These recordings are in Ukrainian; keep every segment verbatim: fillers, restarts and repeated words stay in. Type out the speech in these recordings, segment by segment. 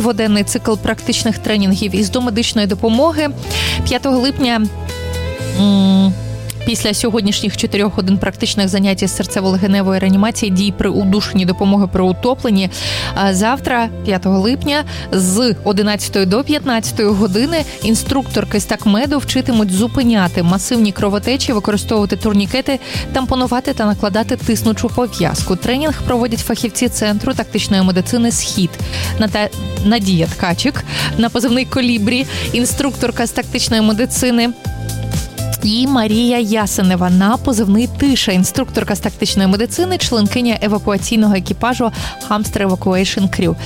дводенний цикл практичних тренінгів із домедичної допомоги. п'ятого липня м- Після сьогоднішніх чотирьох годин практичних занять із серцево-легеневої реанімації, дій при удушенні, допомоги при утопленні. Завтра, п'ятого липня, з одинадцятої до п'ятнадцятої години інструкторки з такмеду вчитимуть зупиняти масивні кровотечі, використовувати турнікети, тампонувати та накладати тиснучу пов'язку. Тренінг проводять фахівці Центру тактичної медицини «Схід». Надія Ткачик на позивний «Колібрі», інструкторка з тактичної медицини, і Марія Ясенева на позивний «Тиша», інструкторка з тактичної медицини, членкиня евакуаційного екіпажу Hamster Evacuation Crew.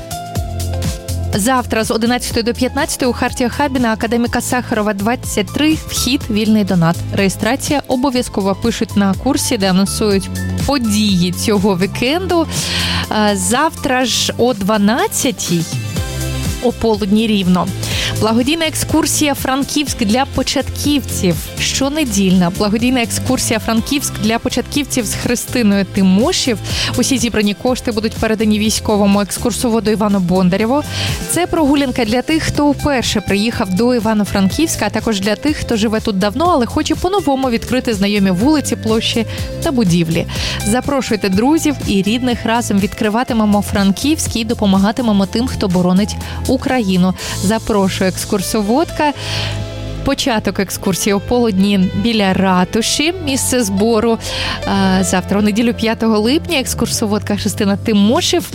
Завтра з одинадцятої до п'ятнадцятої у Хартія-хабі на Академіка Сахарова, двадцять три, вхід, вільний донат. Реєстрація обов'язково пишуть на курсі, де анонсують події цього вікенду. Завтра ж о дванадцятій, о полудні рівно, благодійна екскурсія «Франківськ» для початківців. Щонедільна благодійна екскурсія «Франківськ» для початківців з Христиною Тимошів. Усі зібрані кошти будуть передані військовому екскурсоводу Івану Бондарєву. Це прогулянка для тих, хто вперше приїхав до Івано-Франківська, а також для тих, хто живе тут давно, але хоче по-новому відкрити знайомі вулиці, площі та будівлі. Запрошуйте друзів і рідних, разом відкриватимемо Франківськ і допомагатимемо тим, хто боронить Україну. Запрошую екскурсоводка. Початок екскурсії о полудні біля ратуші, місце збору. Завтра, у неділю, п'ятого липня, екскурсоводка Христина Тимошів,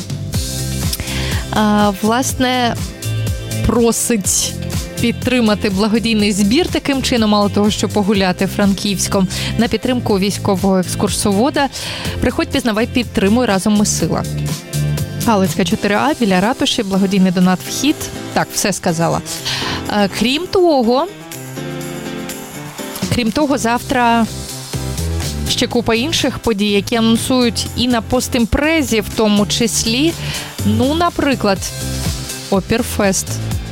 власне, просить підтримати благодійний збір таким чином, мало того, що погуляти Франківськом, на підтримку військового екскурсовода. Приходь, пізнавай, підтримуй, разом ми сила. Галицька, чотири А, біля ратуші, благодійний донат, вхід. Так, все сказала. Крім того, крім того, завтра ще купа інших подій, які анонсують і на постімпрезі в тому числі. Ну, наприклад, Опірфест.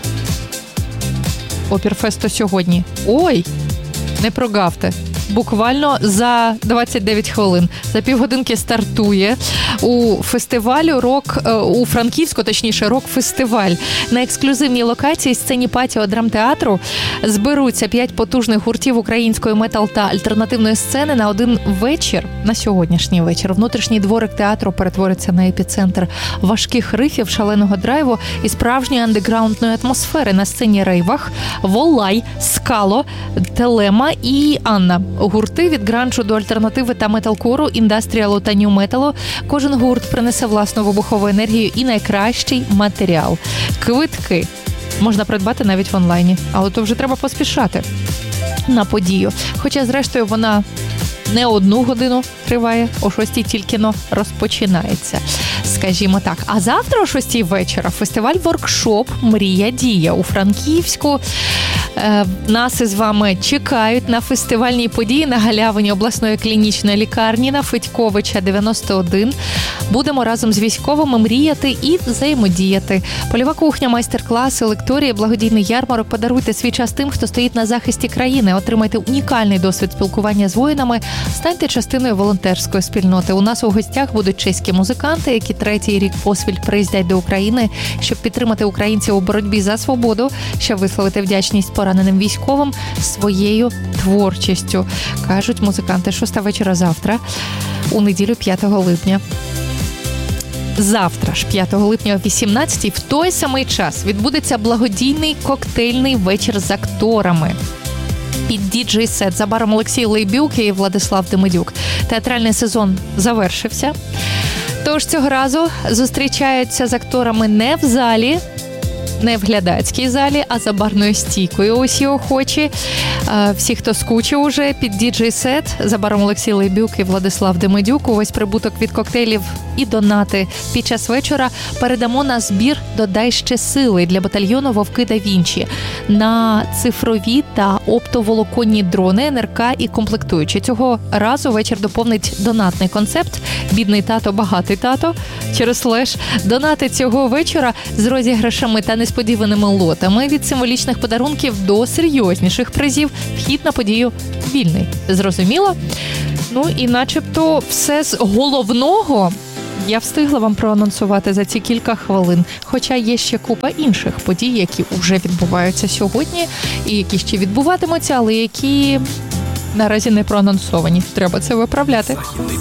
Опірфест то сьогодні. Ой, не прогавте. Буквально за двадцять дев'ять хвилин. За півгодинки стартує у фестивалю рок, у Франківську, точніше, рок-фестиваль. На ексклюзивній локації сцені Патіо драмтеатру зберуться п'ять потужних гуртів української метал та альтернативної сцени на один вечір, на сьогоднішній вечір. Внутрішній дворик театру перетвориться на епіцентр важких рифів, шаленого драйву і справжньої андеграундної атмосфери. На сцені рейвах Волай, Скало, Телема і Анна. Гурти від гранжу до альтернативи та металкору, індастріалу та нью-металу. Кожен гурт принесе власну вибухову енергію і найкращий матеріал. Квитки можна придбати навіть в онлайні, але то вже треба поспішати на подію. Хоча, зрештою, вона не одну годину триває, о шостій тільки-но розпочинається, скажімо так. А завтра о шостій вечора фестиваль-воркшоп «Мрія дія» у Франківську. Нас із вами чекають на фестивальній події на галявині обласної клінічної лікарні на Федьковича, дев'яносто один. Будемо разом з військовими мріяти і взаємодіяти. Польова кухня, майстер-класи, лекторії, благодійний ярмарок. Подаруйте свій час тим, хто стоїть на захисті країни. Отримайте унікальний досвід спілкування з воїнами. Станьте частиною волонтерської спільноти. У нас у гостях будуть чеські музиканти, які третій рік поспіль приїздять до України, щоб підтримати українців у боротьбі за свободу, щоб висловити вдячність пораненим військовим своєю творчістю. Кажуть музиканти, шоста вечора завтра, у неділю, п'ятого липня. Завтра ж, п'ятого липня о вісімнадцятій, в той самий час відбудеться благодійний коктейльний вечір з акторами. Під діджей-сет за баром Олексій Лейбюк і Владислав Демидюк. Театральний сезон завершився. Тож цього разу зустрічаються з акторами не в залі, не в глядацькій залі, а за барною стійкою. Усі охочі. Всі, хто скучив уже, під діджей-сет за баром Олексій Лейбюк і Владислав Демидюк. Увесь прибуток від коктейлів і донати під час вечора передамо на збір «Додай ще сили» для батальйону «Вовки да Вінчі» на цифрові та оптоволоконні дрони, ен ер ка і комплектуючі. Цього разу вечір доповнить донатний концепт «Бідний тато, багатий тато» через слеш. Донати цього вечора з розіграшами та несподіваними лотами від символічних подарунків до серйозніших призів. Вхід на подію вільний. Зрозуміло? Ну і начебто все з головного Я встигла вам проанонсувати за ці кілька хвилин, хоча є ще купа інших подій, які вже відбуваються сьогодні і які ще відбуватимуться, але які наразі не проанонсовані. Треба це виправляти.